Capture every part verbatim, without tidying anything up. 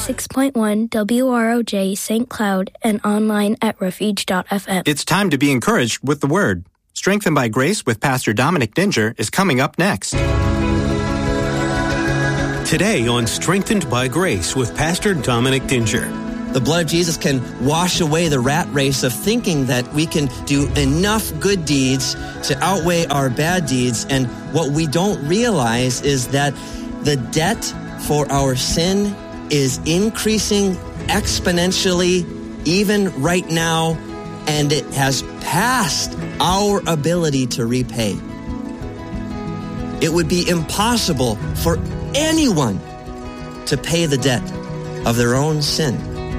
ninety-six point one W R O J Saint Cloud and online at refuge dot f m. It's time to be encouraged with the Word. Strengthened by Grace with Pastor Dominic Dinger is coming up next. Today on Strengthened by Grace with Pastor Dominic Dinger. The blood of Jesus can wash away the rat race of thinking that we can do enough good deeds to outweigh our bad deeds. And what we don't realize is that the debt for our sin is increasing exponentially even right now, and it has passed our ability to repay. It would be impossible for anyone to pay the debt of their own sin.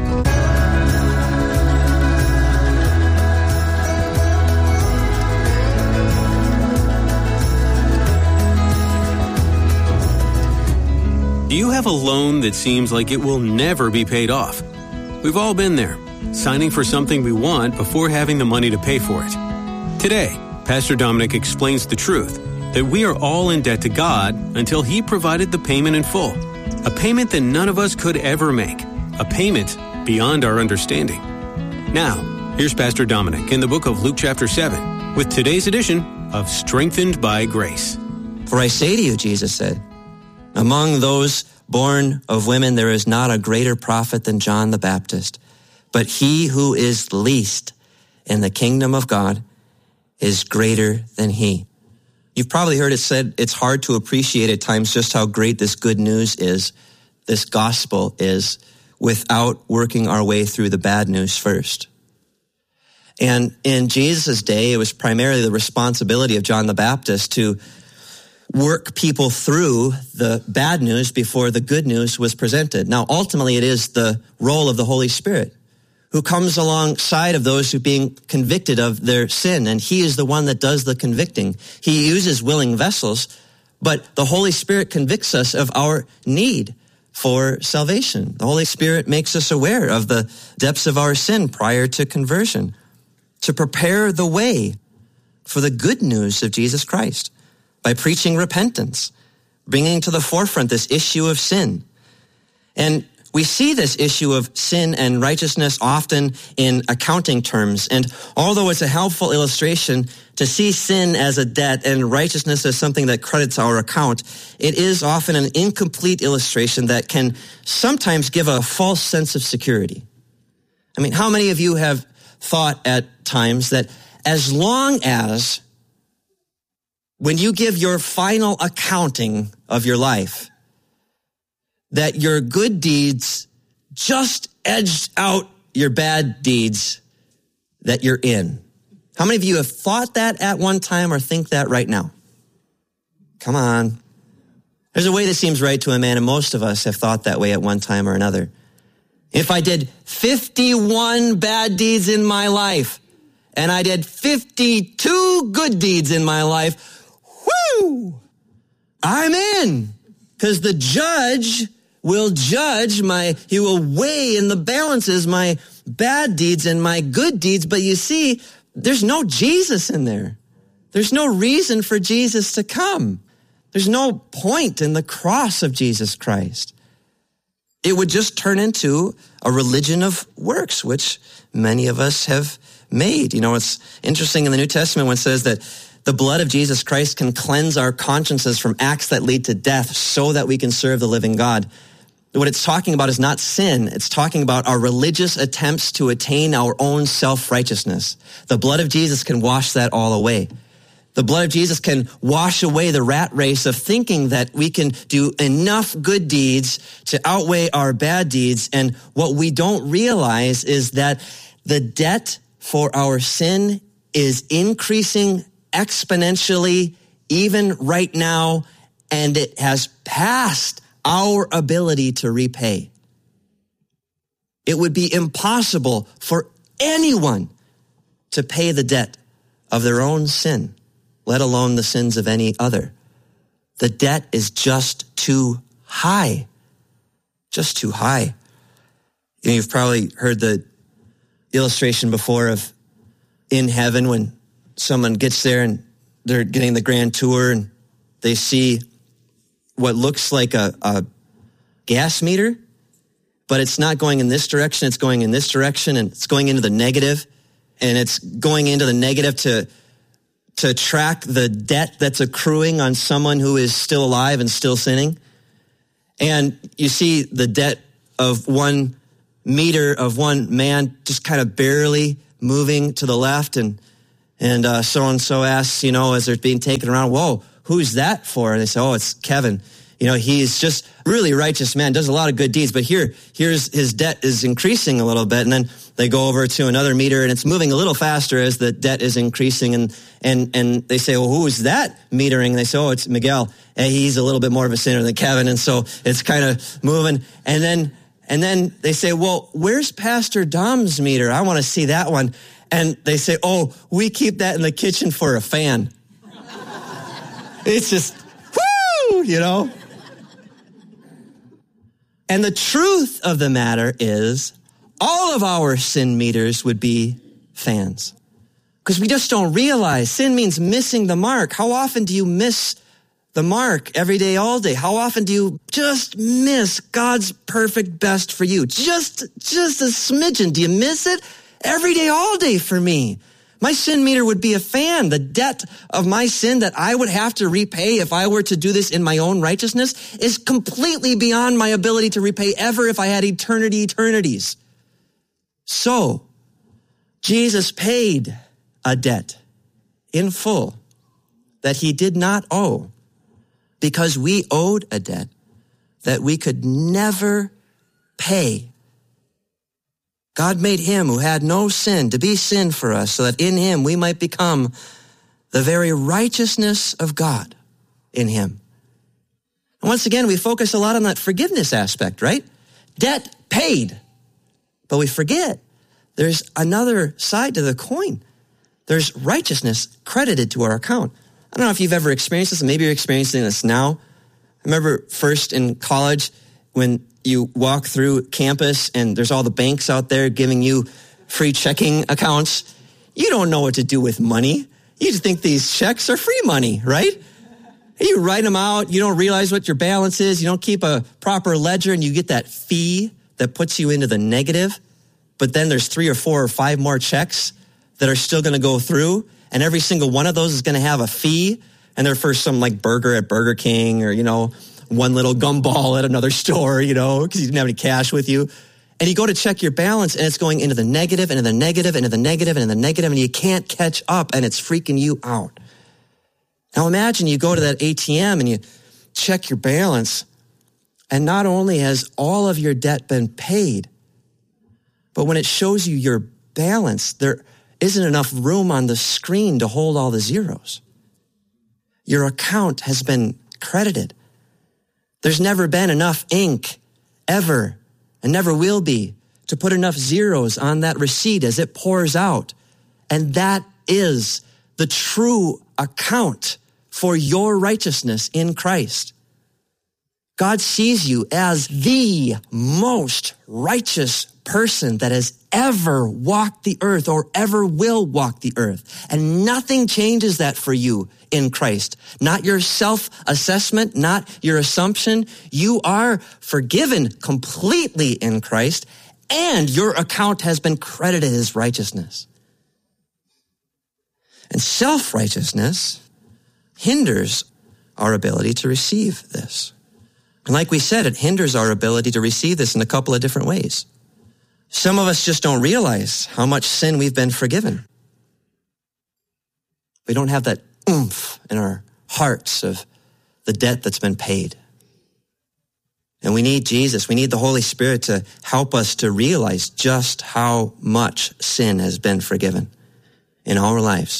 Do you have a loan that seems like it will never be paid off? We've all been there, signing for something we want before having the money to pay for it. Today, Pastor Dominic explains the truth that we are all in debt to God until He provided the payment in full, a payment that none of us could ever make, a payment beyond our understanding. Now, here's Pastor Dominic in the book of Luke chapter seven with today's edition of Strengthened by Grace. For I say to you, Jesus said, among those born of women there is not a greater prophet than John the Baptist, but he who is least in the kingdom of God is greater than he. You've probably heard it said it's hard to appreciate at times just how great this good news is, this gospel is, without working our way through the bad news first. And in Jesus' day, it was primarily the responsibility of John the Baptist to work people through the bad news before the good news was presented. Now, ultimately, it is the role of the Holy Spirit who comes alongside of those who are being convicted of their sin, and he is the one that does the convicting. He uses willing vessels, but the Holy Spirit convicts us of our need for salvation. The Holy Spirit makes us aware of the depths of our sin prior to conversion, to prepare the way for the good news of Jesus Christ by preaching repentance, bringing to the forefront this issue of sin. And we see this issue of sin and righteousness often in accounting terms. And although it's a helpful illustration to see sin as a debt and righteousness as something that credits our account, it is often an incomplete illustration that can sometimes give a false sense of security. I mean, how many of you have thought at times that as long as when you give your final accounting of your life, that your good deeds just edged out your bad deeds that you're in? How many of you have thought that at one time or think that right now? Come on. There's a way that seems right to a man, and most of us have thought that way at one time or another. If I did fifty-one bad deeds in my life, and I did fifty-two good deeds in my life, whoo, I'm in. Because the judge will judge my, he will weigh in the balances my bad deeds and my good deeds. But you see, there's no Jesus in there. There's no reason for Jesus to come. There's no point in the cross of Jesus Christ. It would just turn into a religion of works, which many of us have made. You know, it's interesting in the New Testament when it says that the blood of Jesus Christ can cleanse our consciences from acts that lead to death so that we can serve the living God. What it's talking about is not sin. It's talking about our religious attempts to attain our own self-righteousness. The blood of Jesus can wash that all away. The blood of Jesus can wash away the rat race of thinking that we can do enough good deeds to outweigh our bad deeds. And what we don't realize is that the debt for our sin is increasing exponentially even right now, and it has passed our ability to repay. It would be impossible for anyone to pay the debt of their own sin, let alone the sins of any other. The debt is just too high, just too high. You know, you've probably heard the illustration before of in heaven when someone gets there and they're getting the grand tour and they see what looks like a, a gas meter, but it's not going in this direction. It's going in this direction, and it's going into the negative, and it's going into the negative to, to track the debt that's accruing on someone who is still alive and still sinning. And you see the debt of one meter of one man just kind of barely moving to the left. And, and, uh, so-and-so asks, you know, as they're being taken around, whoa, who's that for? And they say, oh, it's Kevin. You know, he's just really righteous man, does a lot of good deeds, but here, here's his debt is increasing a little bit. And then they go over to another meter and it's moving a little faster as the debt is increasing. And, and, and they say, well, who is that metering? And they say, oh, it's Miguel. And he's a little bit more of a sinner than Kevin. And so it's kind of moving. And then, and then they say, well, where's Pastor Dom's meter? I want to see that one. And they say, oh, we keep that in the kitchen for a fan. It's just, whoo, you know. And the truth of the matter is, all of our sin meters would be fans. Because we just don't realize sin means missing the mark. How often do you miss the mark every day, all day? How often do you just miss God's perfect best for you? Just, just a smidgen. Do you miss it? Every day, all day for me. My sin meter would be a fan. The debt of my sin that I would have to repay if I were to do this in my own righteousness is completely beyond my ability to repay ever if I had eternity, eternities. So, Jesus paid a debt in full that he did not owe because we owed a debt that we could never pay. God made him who had no sin to be sin for us so that in him we might become the very righteousness of God in him. And once again, we focus a lot on that forgiveness aspect, right? Debt paid. But we forget there's another side to the coin. There's righteousness credited to our account. I don't know if you've ever experienced this, and maybe you're experiencing this now. I remember first in college when you walk through campus and there's all the banks out there giving you free checking accounts. You don't know what to do with money. You just think these checks are free money, right? You write them out. You don't realize what your balance is. You don't keep a proper ledger and you get that fee that puts you into the negative. But then there's three or four or five more checks that are still going to go through. And every single one of those is going to have a fee. And they're for some like burger at Burger King or, you know, one little gumball at another store, you know, because you didn't have any cash with you. And you go to check your balance and it's going into the negative, into the negative, into the negative, and into the negative, and you can't catch up and it's freaking you out. Now imagine you go to that A T M and you check your balance, and not only has all of your debt been paid, but when it shows you your balance, there isn't enough room on the screen to hold all the zeros. Your account has been credited. There's never been enough ink, ever, and never will be, to put enough zeros on that receipt as it pours out. And that is the true account for your righteousness in Christ. God sees you as the most righteous person that has ever walked the earth or ever will walk the earth. And nothing changes that for you in Christ. Not your self-assessment, not your assumption. You are forgiven completely in Christ, and your account has been credited as righteousness. And self-righteousness hinders our ability to receive this. And like we said, it hinders our ability to receive this in a couple of different ways. Some of us just don't realize how much sin we've been forgiven. We don't have that oomph in our hearts of the debt that's been paid. And we need Jesus. We need the Holy Spirit to help us to realize just how much sin has been forgiven in our lives.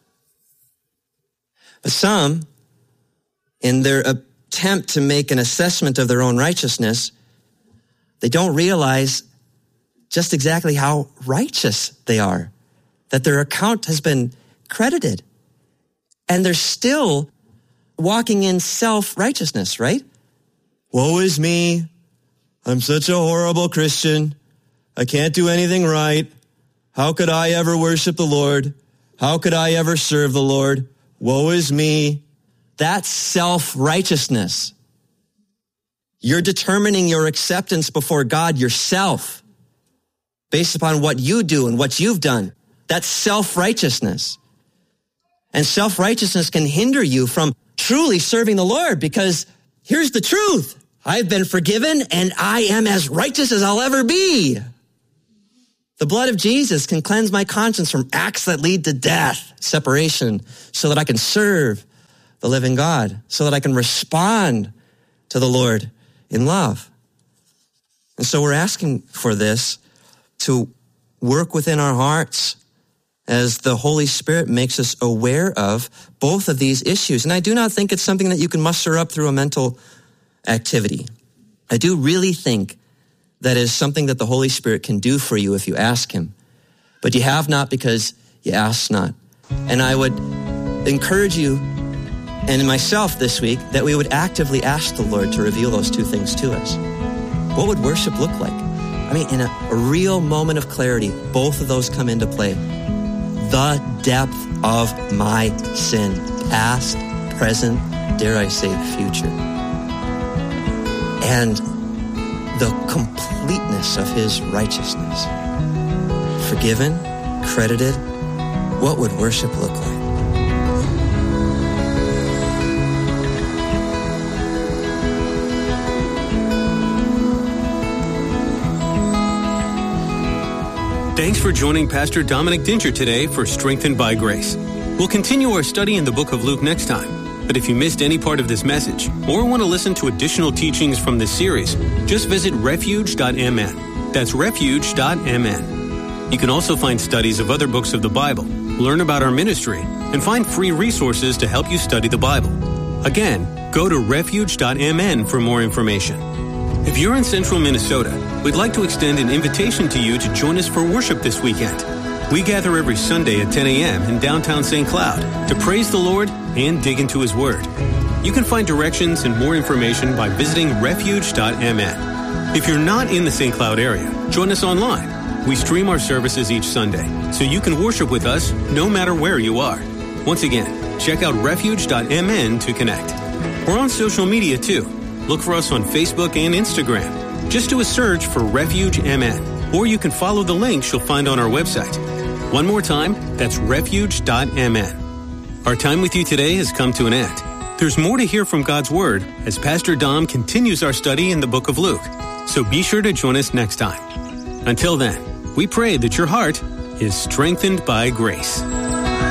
But some, in their attempt to make an assessment of their own righteousness, they don't realize just exactly how righteous they are, that their account has been credited. And they're still walking in self-righteousness, right? Woe is me. I'm such a horrible Christian. I can't do anything right. How could I ever worship the Lord? How could I ever serve the Lord? Woe is me. That's self-righteousness. You're determining your acceptance before God yourself based upon what you do and what you've done. That's self-righteousness. And self-righteousness can hinder you from truly serving the Lord, because here's the truth. I've been forgiven and I am as righteous as I'll ever be. The blood of Jesus can cleanse my conscience from acts that lead to death, separation, so that I can serve the living God, so that I can respond to the Lord in love. And so we're asking for this to work within our hearts as the Holy Spirit makes us aware of both of these issues. And I do not think it's something that you can muster up through a mental activity. I do really think that is something that the Holy Spirit can do for you if you ask him. But you have not because you ask not. And I would encourage you and myself this week that we would actively ask the Lord to reveal those two things to us. What would worship look like? I mean, in a, a real moment of clarity, both of those come into play. The depth of my sin, past, present, dare I say, future. And the completeness of his righteousness. Forgiven, credited, what would worship look like? Thanks for joining Pastor Dominic Dinger today for Strengthened by Grace. We'll continue our study in the book of Luke next time. But if you missed any part of this message or want to listen to additional teachings from this series, just visit refuge dot m n. That's refuge dot m n. You can also find studies of other books of the Bible, learn about our ministry, and find free resources to help you study the Bible. Again, go to refuge dot m n for more information. If you're in central Minnesota, we'd like to extend an invitation to you to join us for worship this weekend. We gather every Sunday at ten a.m. in downtown Saint Cloud to praise the Lord and dig into His Word. You can find directions and more information by visiting refuge dot m n. If you're not in the Saint Cloud area, join us online. We stream our services each Sunday, so you can worship with us no matter where you are. Once again, check out refuge dot m n to connect. We're on social media too. Look for us on Facebook and Instagram. Just do a search for Refuge M N, or you can follow the links you'll find on our website. One more time, that's refuge dot m n. Our time with you today has come to an end. There's more to hear from God's Word as Pastor Dom continues our study in the book of Luke. So be sure to join us next time. Until then, we pray that your heart is strengthened by grace.